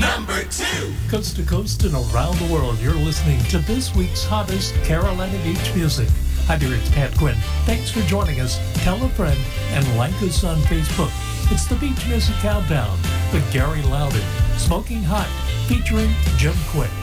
Number 2. Coast to coast and around the world, you're listening to this week's hottest Carolina Beach music. Hi there, it's Pat Quinn. Thanks for joining us. Tell a friend and like us on Facebook. It's the Beach Music Countdown with Gary Loudon, Smoking Hot, featuring Jim Quick.